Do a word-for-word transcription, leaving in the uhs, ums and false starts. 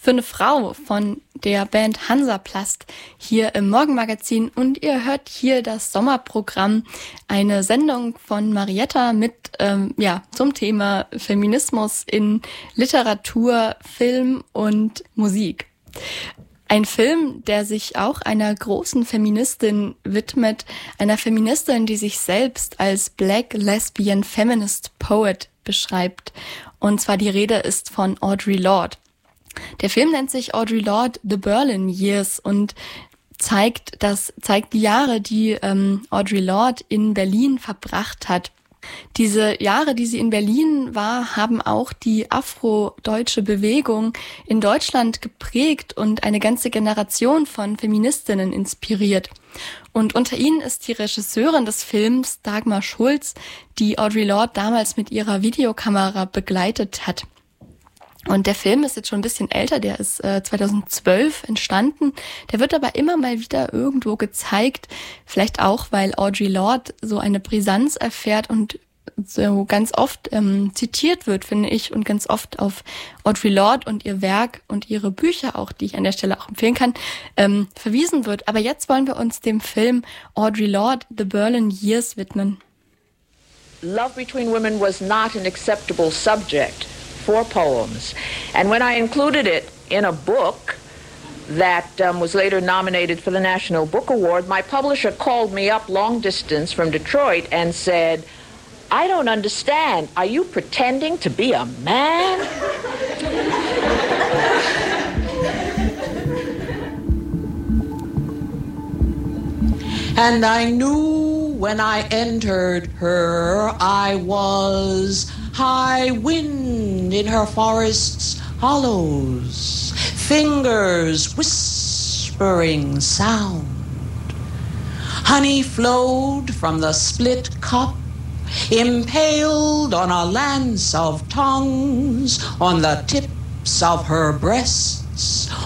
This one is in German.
für eine Frau von der Band Hansaplast hier im Morgenmagazin und ihr hört hier das Sommerprogramm, eine Sendung von Marietta mit ähm, ja zum Thema Feminismus in Literatur, Film und Musik. Ein Film, der sich auch einer großen Feministin widmet, einer Feministin, die sich selbst als Black Lesbian Feminist Poet beschreibt. Und zwar die Rede ist von Audre Lorde. Der Film nennt sich Audre Lorde The Berlin Years und zeigt das zeigt die Jahre, die ähm, Audre Lorde in Berlin verbracht hat. Diese Jahre, die sie in Berlin war, haben auch die afrodeutsche Bewegung in Deutschland geprägt und eine ganze Generation von Feministinnen inspiriert. Und unter ihnen ist die Regisseurin des Films Dagmar Schulz, die Audre Lorde damals mit ihrer Videokamera begleitet hat. Und der Film ist jetzt schon ein bisschen älter, der ist äh, zweitausendzwölf entstanden. Der wird aber immer mal wieder irgendwo gezeigt, vielleicht auch, weil Audre Lorde so eine Brisanz erfährt und so ganz oft ähm, zitiert wird, finde ich, und ganz oft auf Audre Lorde und ihr Werk und ihre Bücher auch, die ich an der Stelle auch empfehlen kann, ähm, verwiesen wird. Aber jetzt wollen wir uns dem Film Audre Lorde The Berlin Years widmen. Love between women was not an acceptable subject for poems. And when I included it in a book that um, was later nominated for the National Book Award, my publisher called me up long distance from Detroit and said, I don't understand. Are you pretending to be a man? And I knew when I entered her, I was high wind in her forest's hollows, fingers whispering sound. Honey flowed from the split cup, impaled on a lance of tongues, on the tips of her breasts,